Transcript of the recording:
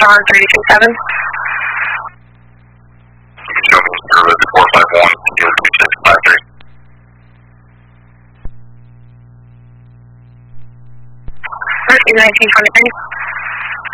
on 327. Show me service 451, 2653. 1923.